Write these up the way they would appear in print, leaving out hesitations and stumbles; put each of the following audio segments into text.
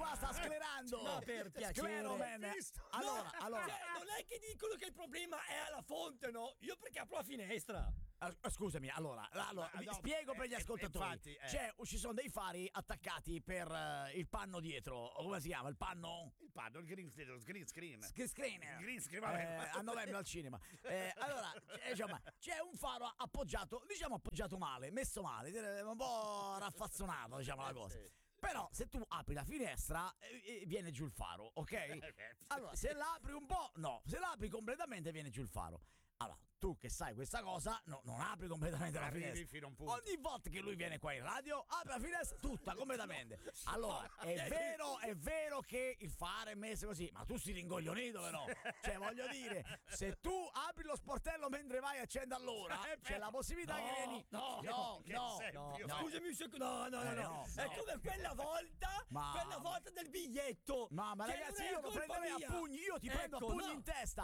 qua sta sclerando. Ma per piacere. Scleroman. Allora. Cioè, non è che dicono che il problema è alla fonte, no? Io perché apro la finestra. Scusami, allora vi spiego per gli ascoltatori. Infatti, ci sono dei fari attaccati per il panno dietro. Come si chiama? Il panno? il green screen. Screen. Green screen, A novembre al cinema. Allora, c'è un faro appoggiato male, messo male, un po' raffazzonato, diciamo la cosa. Però se tu apri la finestra viene giù il faro, ok? Allora, se la apri un po', no. Se la apri completamente viene giù il faro. Allora, tu che sai questa cosa, non apri completamente la finestra. Fino a un punto. Ogni volta che lui viene qua in radio, apre la finestra tutta, completamente. Allora, è vero che il faro è messo così, ma tu sei ringoglionito però. Cioè, voglio dire, se tu apri lo sportello mentre vai a accendere all'ora, c'è la possibilità che vieni... No. Scusami un secondo, no. È come quella volta del biglietto. Ma ragazzi, io lo prenderei a pugni, io ti prendo a pugni in testa.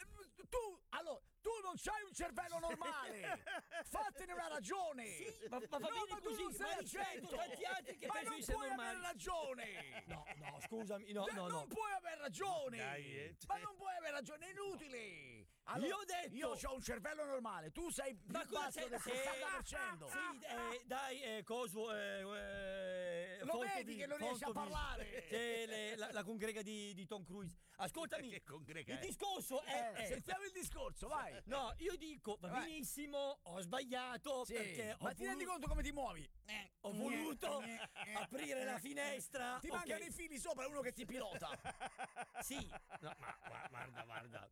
Tu non c'hai un cervello normale. Fatene una ragione. Sì, ma va bene così, ma rispetto tanti altri che pensano di essere normali. Ma non puoi aver ragione. No, scusami, no. Non puoi aver ragione. Dai, ma non puoi aver ragione, è inutile. Allora, io ho detto, io ho un cervello normale, tu sei più basso del 60%. Sì, dai, coso. Lo vedi che non riesci a parlare. La congrega di Tom Cruise. Ascoltami, che congrega il è? discorso è. Sentiamo il discorso, vai. No, io dico, va benissimo, ho sbagliato perché ma ti rendi conto come ti muovi? Ho voluto aprire la finestra. Ti mancano i fili sopra uno che ti pilota. Sì, no, ma guarda.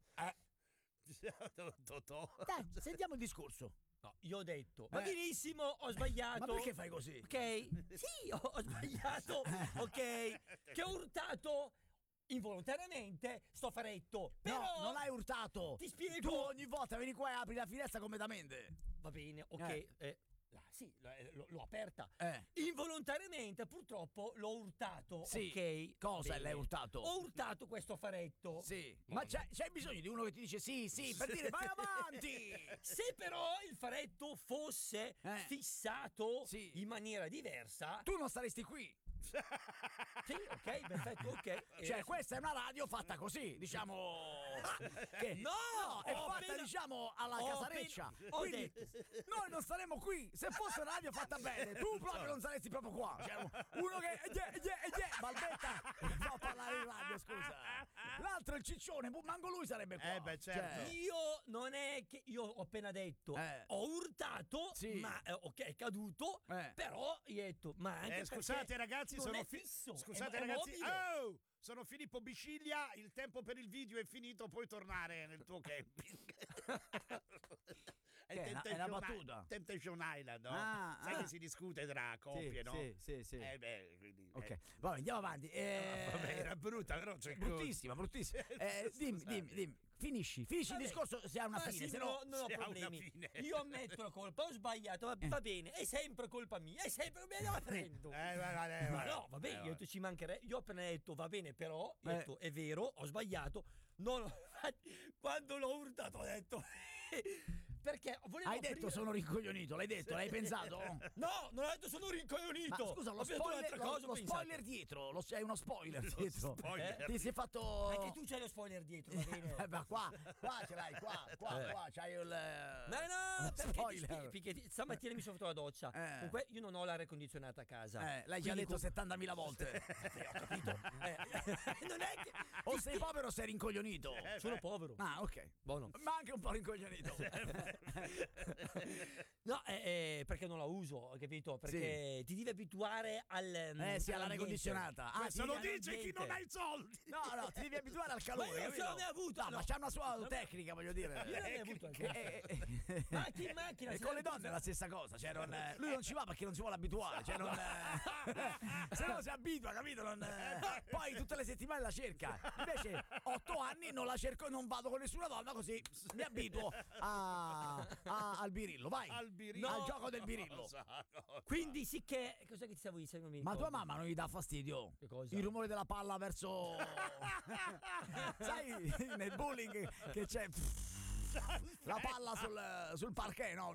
Dai, sentiamo il discorso. No, io ho detto, va benissimo, ho sbagliato. Ma perché fai così? Ok? Sì, ho sbagliato. Ok? Che ho urtato involontariamente sto faretto. Però no, non hai urtato. Ti spiego. Tu ogni volta vieni qua e apri la finestra completamente. Va bene, ok. Sì, l'ho aperta. Involontariamente, purtroppo, l'ho urtato. Sì. Ok? Cosa Bene. l'hai urtato? Ho urtato questo faretto. Sì. Ma c'hai bisogno di uno che ti dice sì, per dire vai avanti. Se però il faretto fosse fissato in maniera diversa, tu non saresti qui. Sì, ok, perfetto, ok. Cioè, questa è una radio fatta così, diciamo. Che no, è fatta, diciamo, alla casareccia. Quindi noi non saremmo qui. Se fosse una radio fatta bene, tu proprio non saresti proprio qua. Cioè, uno che balbetta fa parlare in radio, scusa. L'altro il ciccione, manco lui sarebbe qua. Beh, certo. Cioè, io non è che io ho appena detto ho urtato, ma ok, è caduto, però io ho detto, ma anche scusate ragazzi, non è fisso. Scusate ragazzi. Oh! Sono Filippo Bisciglia, il tempo per il video è finito, puoi tornare nel tuo camping. È una battuta. Temptation Island, no? Sai che si discute tra coppie, no? Sì. Quindi, ok, vabbè, andiamo avanti. Vabbè, era brutta, però c'è bruttissima. Dimmi. Finisci il discorso se ha una fine, se no non ho problemi. Io ammetto la colpa, ho sbagliato, va bene, è sempre colpa mia, è sempre me la prendo. Ma no, va bene, io ci mancherebbe. Io ho appena detto va bene, però ho detto è vero, ho sbagliato. Quando l'ho urtato ho detto perché volevo hai detto sono rincoglionito, l'hai detto, l'hai pensato? No, non ho detto sono rincoglionito. Ma scusa, lo spoiler dietro, c'hai uno spoiler dietro. Ti si è fatto. Anche tu c'hai lo spoiler dietro, va bene? Ma qua ce l'hai, qua c'hai il. Ma no, perché stamattina mi sono fatto la doccia. Comunque io non ho l'aria condizionata a casa. L'hai già detto 70.000 volte. Ho capito. Non è che o sei povero o sei rincoglionito. Sono povero. Ah, ok. Buono. Ma anche un po' rincoglionito. No, perché non la uso, hai capito? Perché ti devi abituare all'aria condizionata. Se lo dice chi non ha i soldi. No, ti devi abituare al calore. Ma io ce l'ho avuto. No, ma c'ha una sua tecnica, voglio dire. Io non ne ho avuto ma anche in macchina. E con le donne è la stessa cosa. Cioè, lui non ci va perché non si vuole abituare. Cioè, se no si abitua, capito? Poi tutte le settimane la cerca. Invece 8 anni non la cerco, non vado con nessuna donna, così mi abituo al birillo. Vai al gioco del birillo. Quindi sì che cosa che ti stavo dicendo? Ma tua mamma non gli dà fastidio? Che cosa? Il rumore della palla verso sai nel bowling che c'è La palla sul parquet, no?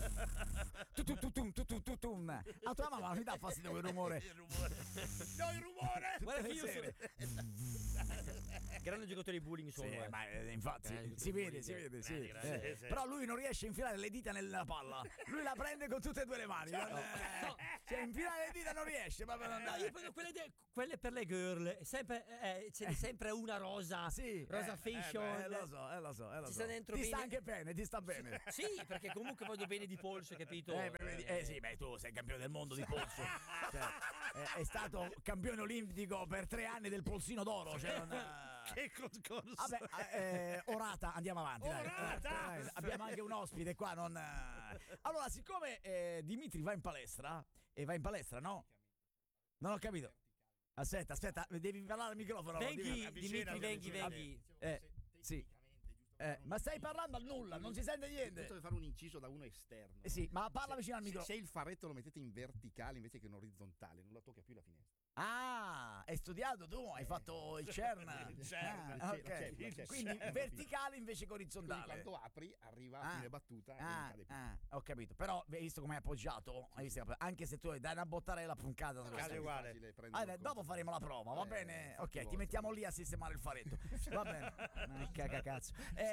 A tua mamma mi dà fastidio quel rumore. Il rumore. Guarda che io sono grande giocatore di bowling sono. Sì, ma infatti si vede, sì. Sì. Però lui non riesce a infilare le dita nella palla. Lui la prende con tutte e due le mani. Cioè, infilare le dita non riesce. No, io prendo quelle per le girl. Ce n'è sempre una rosa. Sì, rosa fashion. Lo so. Ci sta dentro ti bene. sta anche bene, ti sta bene. Sì, perché comunque vado bene di polso, capito? Sì, tu sei campione del mondo di polso. Cioè, è stato campione olimpico per 3 anni del polsino d'oro. Cioè Che concorso. Vabbè, orata, andiamo avanti. Dai. Abbiamo anche un ospite qua. Allora, siccome Dimitri va in palestra, no? Non ho capito. Aspetta, devi parlare al microfono. Venghi, Dimitri, venghi. Sì. Ma stai parlando al nulla, non si sente niente. Devo fare un inciso da uno esterno. Sì, ma parla vicino al microfono. Se il faretto lo mettete in verticale invece che in orizzontale, non la tocca più la finestra. Ah, hai studiato tu, hai fatto il CERN. Il CERN. Quindi verticale invece che orizzontale. Quindi quando apri arriva a fine battuta e non cade più. Ho capito. Però hai visto come hai appoggiato? Anche se tu dai una bottarella puncata. Cade uguale. Dopo faremo la prova, va bene? Ok, ti mettiamo lì a sistemare il faretto. Va bene. Cagacazzo.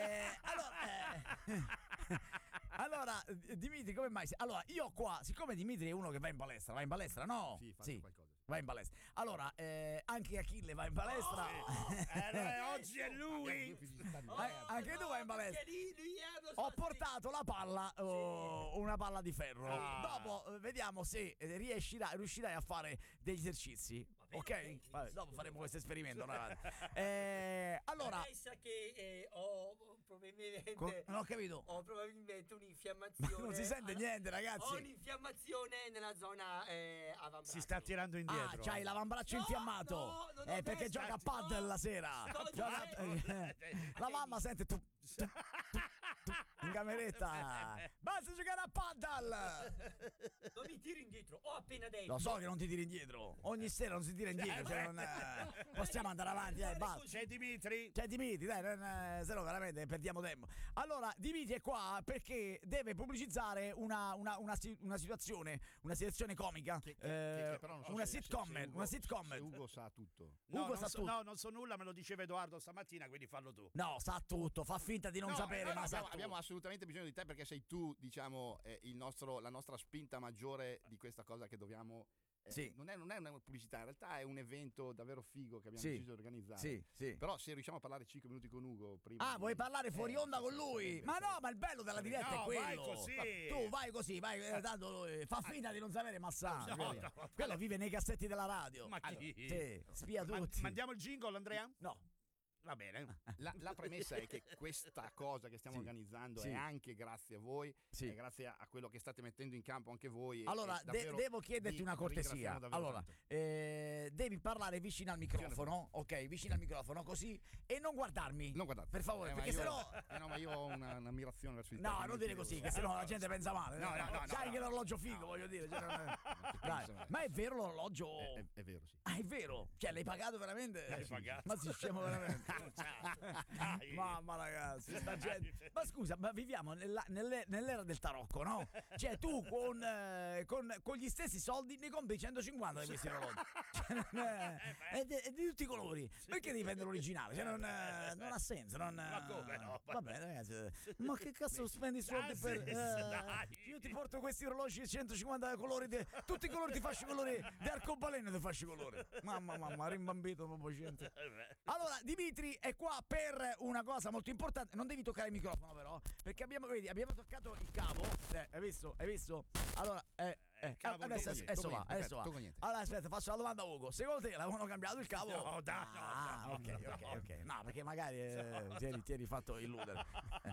Allora, Dimitri, come mai? Allora, io qua, siccome Dimitri è uno che va in palestra, no? Sì, faccio qualcosa. Va in palestra. Allora, anche Achille va in palestra. Oggi è lui. Anche tu vai in palestra. Ho portato la palla, una palla di ferro. Dopo vediamo se riuscirai a fare degli esercizi. Ok? Vabbè, dopo faremo questo esperimento. Allora, pensa che ho probabilmente non ho capito. Ho probabilmente un'infiammazione. Non si sente niente, ragazzi. Ho un'infiammazione nella zona avambraccio. Si sta tirando indietro. C'hai l'avambraccio infiammato. Perché gioca a paddle la sera. La mamma sente tu in cameretta. Basta giocare a paddle. Non mi tiri indietro, ho appena detto. Lo so che non ti tiri indietro. Ogni sera non si tira indietro. Possiamo andare avanti, basta. C'è Dimitri, dai, se no veramente perdiamo tempo. Allora, Dimitri è qua perché deve pubblicizzare una situazione, una situazione comica. Però non so una se sitcom. Se Ugo sa tutto. non so nulla, me lo diceva Edoardo stamattina, quindi fallo tu. No, sa tutto, fa finta di non sapere, ma sa tutto. Abbiamo assolutamente bisogno di te perché sei tu, diciamo, la nostra spinta maggiore di questa cosa che dobbiamo. Sì. Non è una pubblicità, in realtà è un evento davvero figo che abbiamo deciso di organizzare. Sì. Però se riusciamo a parlare 5 minuti con Ugo prima. Vuoi parlare fuori onda con lui? Ma no, ma il bello della diretta è quello. Vai così. Tu vai così, tanto lui fa finta di non sapere, ma sa. Quello vive nei cassetti della radio. Ma chi? Sì, spia tutti. Mandiamo il jingle, Andrea? No. Va bene. La premessa è che questa cosa che stiamo organizzando è anche grazie a voi, è grazie a quello che state mettendo in campo anche voi. Allora, devo chiederti una cortesia. Allora, devi parlare vicino al microfono, ok? Vicino al microfono, così, e non guardarmi. Non guardate. Per favore, perché sennò. No, ma io ho un'ammirazione verso il te. No, non dire così, che sennò la gente pensa male. No. Sai che l'orologio figo, voglio dire. Dai, ma è vero l'orologio? È vero, sì. Ah, è vero? Cioè, l'hai pagato veramente? L'hai pagato. Ma si scemo veramente. Mamma ragazzi, sta gente. Ma scusa, ma viviamo nell'era del tarocco, no? Cioè tu con gli stessi soldi ne compri 150 di questi orologi. Cioè, di tutti i colori. Perché devi prendere l'originale? Cioè, non ha senso. Ma come no? Va bene ragazzi. Ma che cazzo spendi soldi per io ti porto questi orologi di 150 colori tutti i colori di fasci colori di arcobaleno di fasci colori. Mamma, rimbambito proprio gente. Allora, Dimitri è qua per una cosa molto importante. Non devi toccare il microfono però, perché abbiamo toccato il cavo. Hai visto? Allora, adesso va. Allora aspetta, faccio la domanda a Ugo. Secondo te l'avevano cambiato il cavo? No. Ok. No, perché magari ti eri fatto illudere.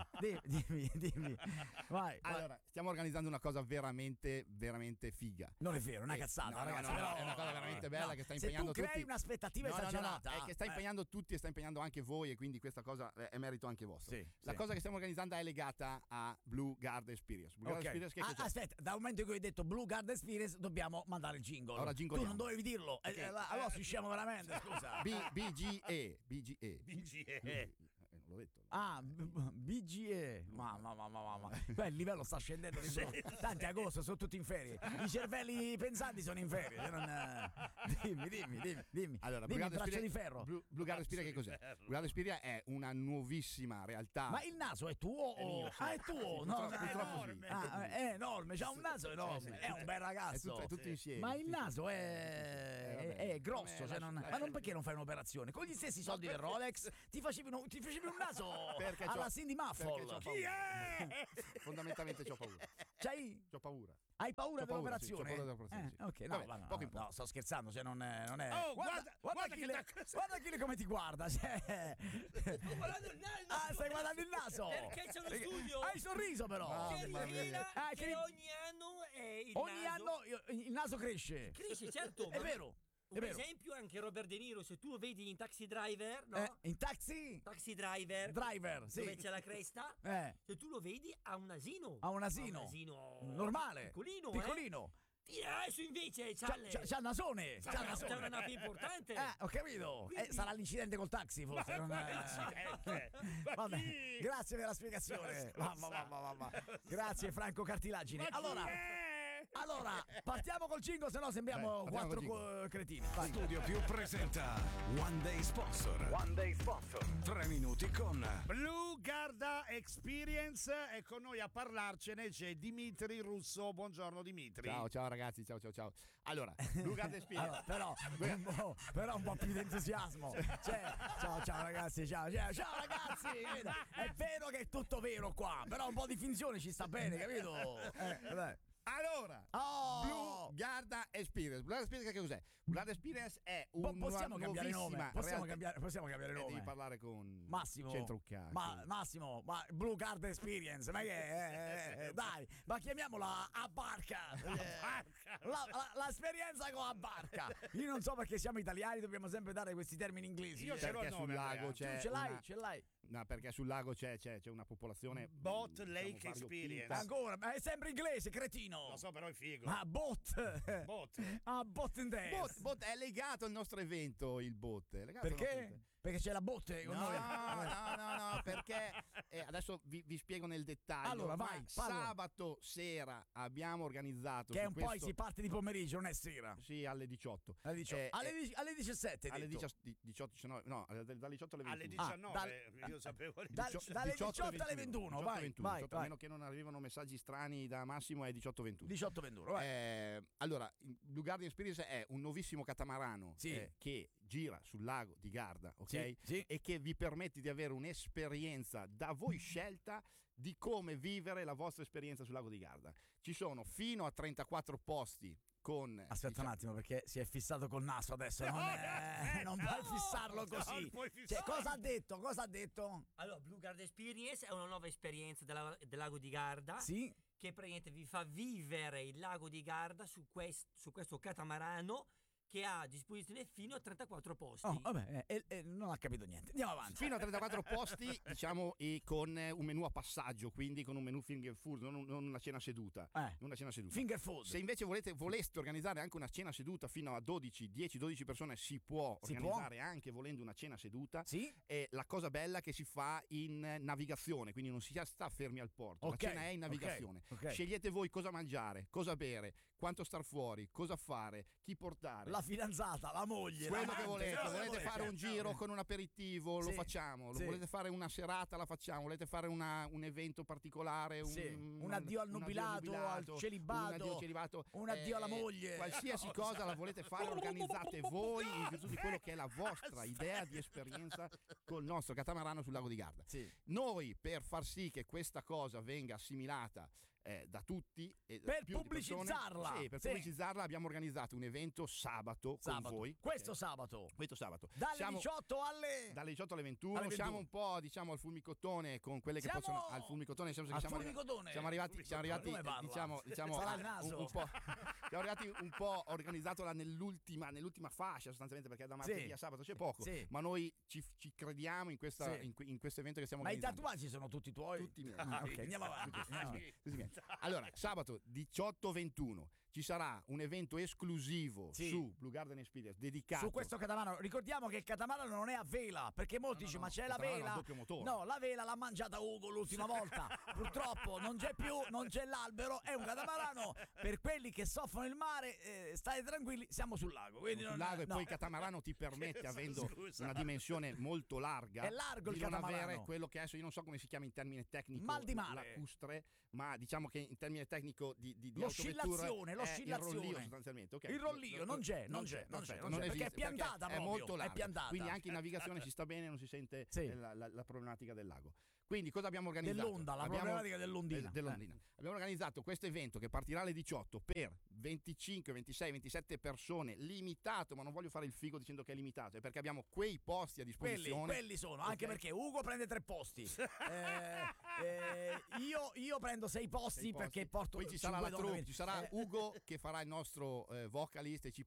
Dimmi. Vai. Allora, stiamo organizzando una cosa veramente, veramente figa. Non è vero, è una cazzata, ragazzi. No, è una cosa veramente bella che sta impegnando tutti. Se tu crei un'aspettativa esagerata. È che sta impegnando tutti e sta impegnando anche voi, e quindi questa cosa è merito anche vostro. La cosa che stiamo organizzando è legata a Blue Guard Experience. Aspetta, dal momento in cui hai detto Blue Guard Experience dobbiamo mandare il jingle. Allora, tu non dovevi dirlo. Allora si scemo veramente, scusa. BGE. l'ho detto. BGE. Mamma. Beh, il livello sta scendendo di brutto. Tanti agosto sono tutti in ferie. I cervelli pensanti sono in ferie. Dimmi. Allora, dimmi, braccio di ferro. Blue Guard Spiria che cos'è? Blue Guard Spiria è una nuovissima realtà. Ma il naso è tuo? È tuo? No, è enorme. È enorme, c'ha un naso enorme. È un bel ragazzo. È tutto insieme. Ma il naso è grosso. Ma non perché non fai un'operazione? Con gli stessi soldi del Rolex ti facevi un naso alla Cindy Muffle. Chi è? Fondamentalmente c'ho paura. C'ho paura. Hai paura dell'operazione? Sì, c'ho paura dell'operazione. Sì. Ok, no, sto scherzando, cioè non è. Oh, guarda Achille come ti guarda. Cioè. Sto guardando il naso. Stai guardando il naso? Perché c'è uno studio? Hai il sorriso però. Che rivela che ogni anno ogni anno il naso cresce. Cresce, certo. È vero. Per esempio anche Robert De Niro, se tu lo vedi in Taxi Driver, no? In Taxi Driver, sì. Dove c'è la cresta, se tu lo vedi ha un asino. Ha un asino normale, piccolino. Adesso invece c'ha il nasone. C'ha una nappe importante. Ho capito. Quindi... sarà l'incidente col taxi forse. Vabbè, grazie per la spiegazione. Mamma. Grazie Franco Cartilagine. Allora, partiamo col jingle, se no sembriamo quattro cretini. Vai. Studio Più presenta One Day Sponsor. 3 minuti con Blue Garda Experience e con noi a parlarcene c'è Dimitri Russo. Buongiorno Dimitri. Ciao ragazzi, ciao. Allora, Blue Garda Experience. Però un po' più di entusiasmo. Ciao ragazzi, ciao ragazzi. È vero che è tutto vero qua, però un po' di finzione ci sta bene, capito? Dai. Allora, Blue Garda Experience. Blue Garda Experience che cos'è? Blue Garda Experience è un possiamo cambiare nome. Possiamo cambiare nome. Devi parlare con Massimo. Centrucca. Massimo, ma Blue Garda Experience, ma che è? Dai, ma chiamiamola a barca. L'esperienza con a barca. Io non so perché siamo italiani, dobbiamo sempre dare questi termini inglesi. Io ce l'ho il nome. Sul lago c'è. Tu ce l'hai? No, perché sul lago c'è una popolazione. Boat Lake Experience. Ancora, ma è sempre inglese, cretino. Lo so, però è figo. Ma boat. Boat and dance. Boat è legato al nostro evento, il boat. Perché? Perché c'è la botte con noi. No, perché adesso vi spiego nel dettaglio. Allora, vai, sabato sera abbiamo organizzato. Che poi si parte di pomeriggio, non è sera. Sì, alle 18. Alle 17. Alle 19, no, dalle 18 alle 21. Alle 19, io sapevo. Dalle 18 alle 21, vai. A meno che non arrivano messaggi strani da Massimo, è 18-21. 18-21, vai. Allora, Blue Garden Experience è un nuovissimo catamarano che gira sul lago di Garda, ok? Sì. E che vi permette di avere un'esperienza da voi scelta di come vivere la vostra esperienza sul lago di Garda. Ci sono fino a 34 posti con... Aspetta un attimo, perché si è fissato col naso adesso. Non puoi fissarlo così. Cioè, cosa ha detto? Allora, Blue Garda Experience è una nuova esperienza del lago di Garda. Sì. Che praticamente vi fa vivere il lago di Garda su questo catamarano che ha a disposizione fino a 34 posti. Non ha capito niente. Andiamo avanti. Fino a 34 posti, diciamo, e con un menù a passaggio, quindi con un menù finger food, non una cena seduta. Una cena seduta. Finger food. Se invece voleste organizzare anche una cena seduta fino a 10-12 persone, si può organizzare anche volendo una cena seduta. Sì. E la cosa bella è che si fa in navigazione, quindi non si sta fermi al porto. La cena è in navigazione. Scegliete voi cosa mangiare, cosa bere, quanto star fuori, cosa fare, chi portare. La fidanzata, la moglie, quello che volete fare un giro con un aperitivo, lo facciamo. Volete fare una serata, la facciamo. Volete fare un evento particolare, un addio al nubilato, al celibato, un addio alla moglie, qualsiasi cosa la volete fare, organizzate voi in virtù di quello che è la vostra idea di esperienza col nostro catamarano sul lago di Garda. Noi, per far sì che questa cosa venga assimilata da tutti per pubblicizzarla pubblicizzarla abbiamo organizzato un evento sabato con voi questo sabato dalle 18 alle 21 siamo un po', diciamo, al fulmicotone con quelle che possono al fulmicotone, siamo arrivati diciamo un po' siamo arrivati un po' organizzato nell'ultima fascia sostanzialmente, perché da martedì a sabato c'è poco, ma noi ci crediamo in questo evento che stiamo organizzando. Ma i tatuaggi sono tutti tuoi? Tutti miei. Ok, andiamo avanti. Allora, sabato 18-21 ci sarà un evento esclusivo su Blue Garden Experience dedicato su questo catamarano. Ricordiamo che il catamarano non è a vela, perché molti dicono: ma c'è la vela? No, la vela l'ha mangiata Ugo l'ultima volta. Purtroppo non c'è più, non c'è l'albero, è un catamarano per quelli che soffrono il mare. State tranquilli, siamo sul lago. Quindi sul lago, e poi il catamarano ti permette, avendo una dimensione molto larga, è largo di il non catamarano, avere quello che adesso io non so come si chiama in termine tecnico, mal di mare, lacustre, ma diciamo che in termine tecnico di l'oscillazione, il rollio sostanzialmente. Okay. Il rollio non c'è, perché è piantata, è molto larga, è piantata. Quindi anche in navigazione si sta bene, non si sente la problematica del lago. Quindi cosa abbiamo organizzato? Dell'onda, la problematica dell'ondina. Abbiamo organizzato questo evento che partirà alle 18 per 25, 26, 27 persone, limitato, ma non voglio fare il figo dicendo che è limitato, è perché abbiamo quei posti a disposizione. Quelli sono, anche perché Ugo prende 3 posti. Io prendo 6 posti perché porto. Poi ci sarà la troupe, ci sarà Ugo che farà il nostro vocalist e ci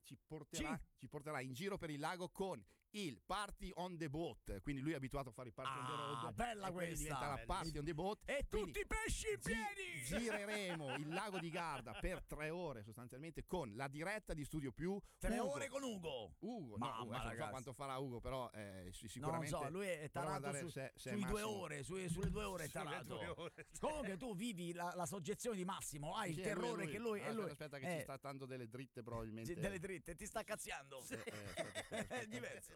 porterà in giro per il lago con il Party on the Boat, quindi lui è abituato a fare i Party on the Road. Bella questa, diventa la Party on the Boat e tutti i pesci in piedi. Gireremo il lago di Garda per 3 ore sostanzialmente con la diretta di Studio Più. 3 ore con Ugo. Non so quanto farà Ugo, però sicuramente non so, lui è tarato sulle 2 ore è tarato. Comunque tu vivi la soggezione di Massimo, hai il terrore lui. che lui è lui. Aspetta che ci sta dando delle dritte probabilmente. Delle dritte, ti sta cazziando. È diverso.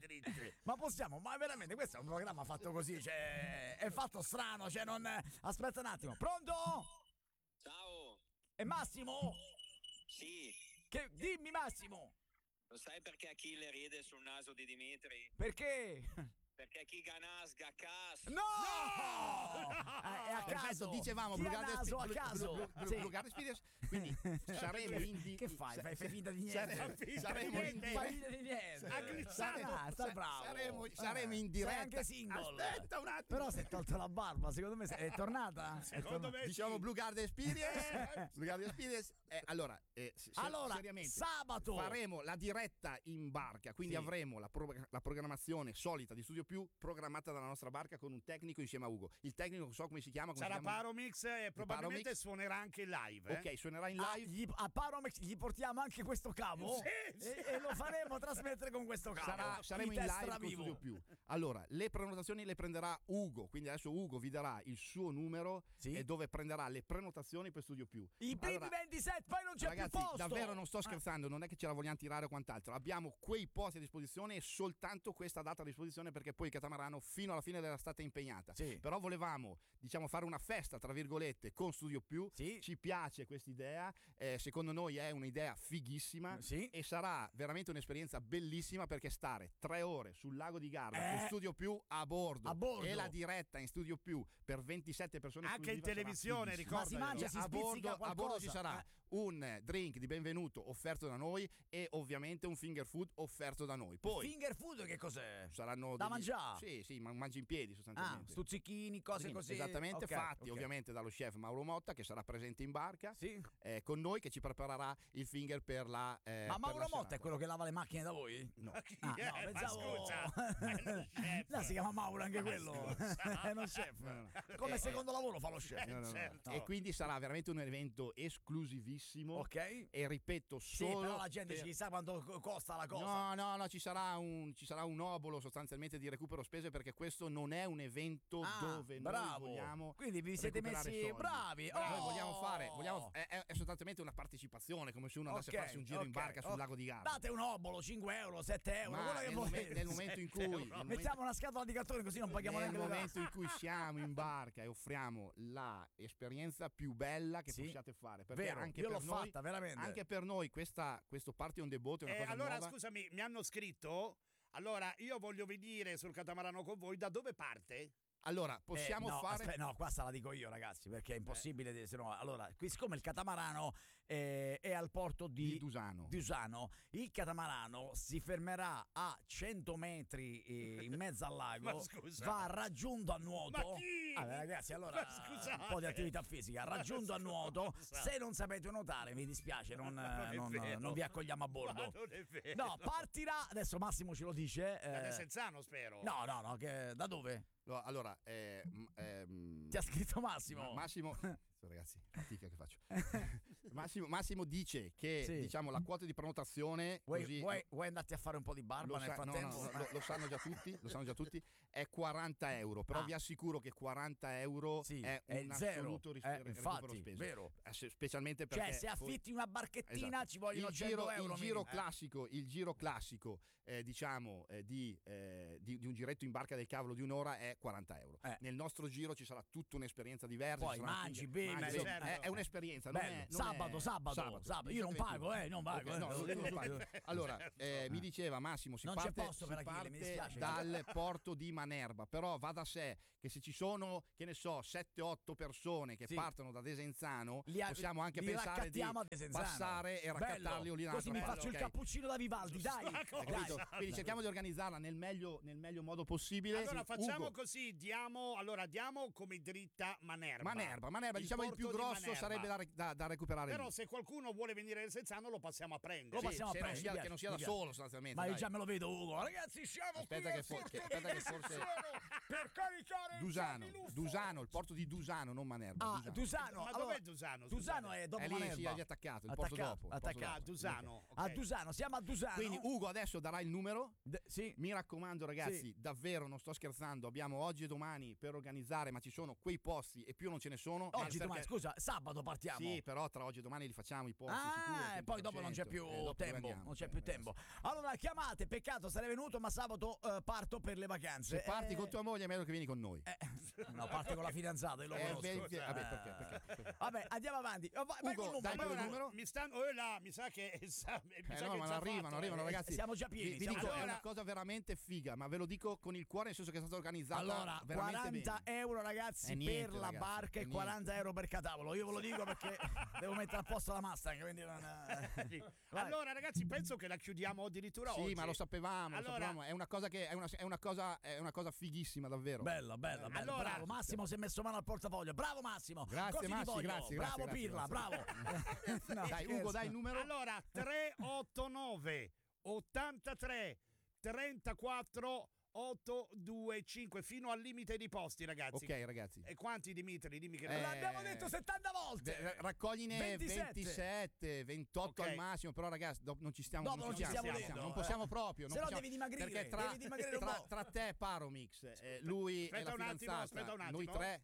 Ma veramente questo è un programma fatto così, cioè è fatto strano, cioè non. Aspetta un attimo. Pronto? Ciao. È Massimo? Sì. Dimmi Massimo. Lo sai perché Achille ride sul naso di Dimitri? Perché? Perché chi ganasga cas. No! È a caso. Dicevamo Blue Garden Experience. Quindi saremo in Che fai? Fai finta di niente. Saremo in niente. Stai bravo. Saremo in diretta. Sei anche single. Aspetta un attimo. Però si è tolto la barba, secondo me è tornata. Secondo me diciamo Blue Garden Experience. Blue Garden Experience. Allora, seriamente, sabato faremo la diretta in barca, quindi avremo la programmazione solita di Studio Più programmata dalla nostra barca con un tecnico insieme a Ugo. Il tecnico non so come si chiama. Sarà Paromix e probabilmente suonerà anche in live. Ok, suonerà in live. A Paromix gli portiamo anche questo cavo e lo faremo trasmettere con questo cavo. Saremo in live con Studio Più. Allora, le prenotazioni le prenderà Ugo, quindi adesso Ugo vi darà il suo numero e dove prenderà le prenotazioni per Studio Più. I primi 27, poi non c'è ragazzi, più posto. Davvero non sto scherzando, non è che ce la vogliamo tirare o quant'altro. Abbiamo quei posti a disposizione e soltanto questa data a disposizione, perché poi il catamarano fino alla fine dell'estate è impegnata. Però volevamo, fare una festa tra virgolette con Studio Più. Ci piace questa idea, secondo noi è un'idea fighissima e sarà veramente un'esperienza bellissima, perché stare 3 ore sul lago di Garda con Studio Più a bordo e la diretta in Studio Più per 27 persone anche in televisione, ricorda. Ma si mangia, si spizzica a bordo ci sarà un drink di benvenuto offerto da noi e ovviamente un finger food offerto da noi. Poi finger food che cos'è? Saranno da mangiare? Sì, mangi in piedi sostanzialmente. Stuzzichini, cose così. Esattamente, fatti ovviamente dallo chef Mauro Motta, che sarà presente in barca con noi, che ci preparerà il finger per la ma Mauro Motta è quello che lava le macchine da voi? No. No, pensavo. No, si chiama Mauro anche quello. È uno chef. Come secondo lavoro fa lo chef. Certo. E quindi sarà veramente un evento esclusivissimo. Ok. E ripeto, solo però la gente ci sa quanto costa la cosa. No, ci sarà un obolo sostanzialmente di recupero spese, perché questo non è un evento dove noi vogliamo. Quindi vi siete messi soldi. bravi. Noi vogliamo è sostanzialmente una partecipazione, come se uno andasse a farsi un giro in barca sul lago di Garda. Date un obolo, 5 euro, 7 euro, quello che volete. Nel momento in cui mettiamo una scatola di cartone, così non paghiamo neanche le tasse. Nel momento in cui siamo in barca e offriamo la esperienza più bella che possiate fare, perché anche io per l'ho noi, fatta veramente. Anche per noi questo Party on the Boat è una cosa allora nuova. Scusami, mi hanno scritto. Allora io voglio venire sul catamarano con voi. Da dove parte? Allora, possiamo fare. No, qua la dico io, ragazzi, perché è impossibile. Se no, allora, qui siccome il catamarano è al porto di Dusano, il catamarano si fermerà a 100 metri in mezzo al lago, va raggiunto a nuoto. Ma chi? Ragazzi, allora un po' di attività fisica, raggiunto a nuoto. Se non sapete nuotare, mi dispiace, non vi accogliamo a bordo. Non è vero. No, partirà. Adesso Massimo ce lo dice. Da Desenzano, spero. No, da dove? No, allora, ti ha scritto Massimo. Massimo ragazzi, fatica che faccio. Massimo dice che diciamo la quota di prenotazione vuoi andarti a fare un po' di barba nel frattempo? No, lo sanno già tutti, è 40 euro, però vi assicuro che 40 euro è un assoluto recupero spese. Vero. Specialmente perché se affitti una barchettina ci vogliono 100 euro. Il giro classico di un giretto in barca del cavolo di un'ora è 40 euro. Nel nostro giro ci sarà tutta un'esperienza diversa. Poi mangi, bevi, è un'esperienza. Sabato. Io non pago, non pago. Allora, mi diceva Massimo, si parte dal porto di Manerba, però va da sé che se ci sono, che ne so, 7-8 persone che partono da Desenzano, possiamo anche pensare di passare e raccattarli lì. Così mi faccio il cappuccino da Vivaldi, dai. Quindi cerchiamo di organizzarla nel meglio modo possibile. Allora facciamo così, diamo come dritta Manerba, diciamo il più grosso sarebbe da recuperare. Però se qualcuno vuole venire a Desenzano lo passiamo a prendere. Che non sia da solo sostanzialmente. Ma io già me lo vedo, Ugo. Ragazzi, siamo aspetta che forse per caricare Dusano, il porto di Dusano, non Manerba. Dusano. Ma dov'è Dusano? Dusano è dopo Manerba. Lì è attaccato, il porto dopo. A Dusano. A Dusano, siamo a Dusano. Quindi Ugo adesso darà il numero. Mi raccomando ragazzi, davvero non sto scherzando, abbiamo oggi e domani per organizzare, ma ci sono quei posti e più non ce ne sono. Domani, scusa, sabato partiamo. Sì, però tra oggi e domani li facciamo i posti sicuro. E poi dopo non c'è più tempo. Non c'è più tempo. Allora chiamate, peccato sarei venuto, ma sabato parto per le vacanze. Se parti con tua moglie è meglio che vieni con noi. No, parte con la fidanzata, io lo conosco. Perché? Vabbè, andiamo avanti. Vai Ugo, con dai il numero. Mi sa che no, ma arrivano ragazzi. Siamo già pieni. Vi dico, è una cosa veramente figa, ma ve lo dico con il cuore, nel senso che è stata organizzata. Allora, 40 euro ragazzi per la barca e 40 euro per catavolo. Io ve lo dico perché devo mettere a posto la Mustang, quindi Allora ragazzi, penso che la chiudiamo addirittura oggi. Sì, ma lo sapevamo. È una cosa che è una cosa fighissima davvero. Bella. Allora, bravo Massimo, si è messo mano al portafoglio. Bravo Massimo. Grazie Massimo, grazie. Bravo Pirla, bravo. Dai Ugo, dai il numero. Allora 389 83 34 825 fino al limite di posti, ragazzi. Ok, ragazzi. E quanti, Dimitri? Dimmi che l'abbiamo detto 70 volte. Raccogliene 27, 28 al massimo, però ragazzi, non ci stiamo non possiamo proprio, se no devi dimagrire, perché tra te e Paromix, lui e la fidanzata, noi tre.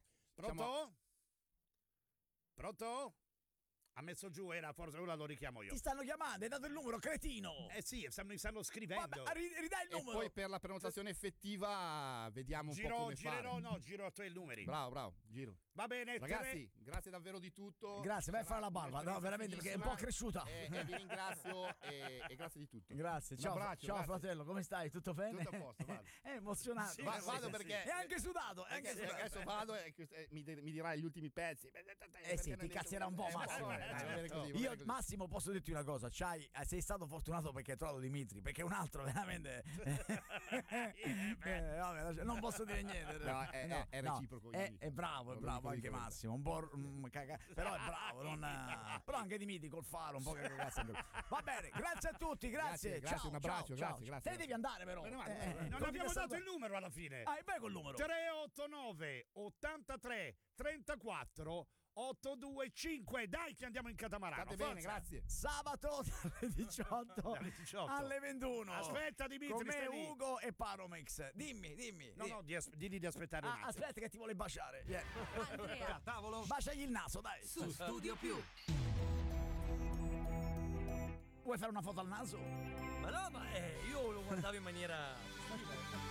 Pronto? Ha messo giù, forse ora lo richiamo io. Ti stanno chiamando, hai dato il numero, cretino. Sì, mi stanno scrivendo. Vabbè, ridai il numero. E poi per la prenotazione effettiva vediamo un po' come fare. Giro a te i numeri. Bravo, giro. Va bene, ragazzi, grazie davvero di tutto. Grazie, vai a fare la barba, no, veramente, perché è un po' cresciuta. Vi ringrazio e grazie di tutto. Grazie, ciao fratello, come stai? Tutto bene? Tutto a posto, vado. È emozionato. Sì, vado perché è anche sudato. Adesso vado e mi dirai gli ultimi pezzi. Sì, ti cazzerà un po', Massimo. Io Massimo posso dirti una cosa, sei stato fortunato perché hai trovato Dimitri, perché un altro veramente non posso dire niente. No, è reciproco. È bravo anche Massimo, un po' però è bravo, però anche Dimitri col faro un po' che cazzo. Va bene, grazie a tutti, grazie, ciao, un abbraccio, grazie. Te devi andare però. Non abbiamo dato il numero alla fine. Vai col numero. 389 83 34 825. Dai che andiamo in catamarano. State bene, grazie. Sabato dalle 18 alle 21. Aspetta Dimitri, con me Ugo e Paromix. Dimmi. No, digli di aspettare un attimo. Aspetta che ti vuole baciare. Andrea, tavolo. Baciagli il naso, dai. Su Studio Più. Vuoi fare una foto al naso? Ma no, io lo guardavo in maniera